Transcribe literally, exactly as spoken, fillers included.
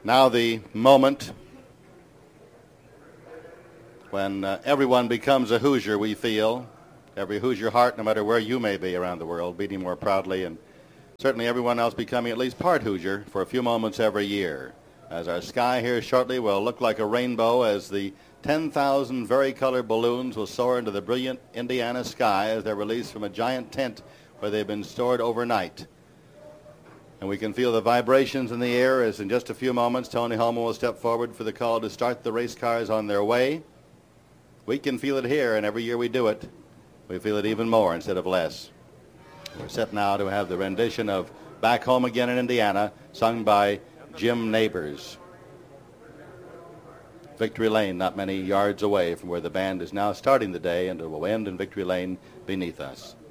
Now the moment when uh, everyone becomes a Hoosier, we feel. Every Hoosier heart, no matter where you may be around the world, beating more proudly, and certainly everyone else becoming at least part Hoosier for a few moments every year. As our sky here shortly will look like a rainbow as the ten thousand vari-colored balloons will soar into the brilliant Indiana sky as they're released from a giant tent where they've been stored overnight. And we can feel the vibrations in the air as in just a few moments Tony Hulman will step forward for the call to start the race cars on their way. We can feel it here, and every year we do it, we feel it even more instead of less. We're set now to have the rendition of Back Home Again in Indiana, sung by Jim Nabors. Victory Lane, not many yards away from where the band is now starting the day, and it will end in Victory Lane beneath us.